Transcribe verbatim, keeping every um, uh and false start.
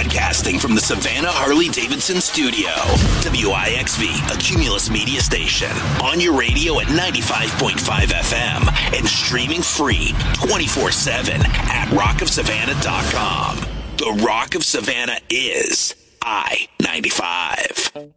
Broadcasting from the Savannah Harley-Davidson studio. W I X V, a Cumulus media station. On your radio at ninety-five point five F M and streaming free twenty-four seven at rock of savannah dot com. The Rock of Savannah is I ninety-five.